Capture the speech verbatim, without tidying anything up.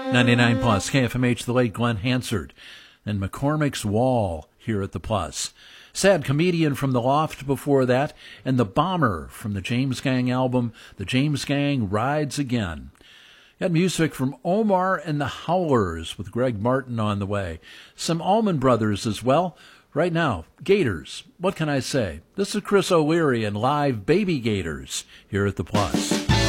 ninety-nine plus K F M H, the late Glenn Hansard, and McCormick's Wall here at the Plus. Sad Comedian from the Loft before that, and The Bomber from the James Gang album, The James Gang Rides Again. Got music from Omar and the Howlers with Greg Martin on the way. Some Allman Brothers as well. Right now, Gators. What can I say? This is Chris O'Leary and live Baby Gators here at the Plus.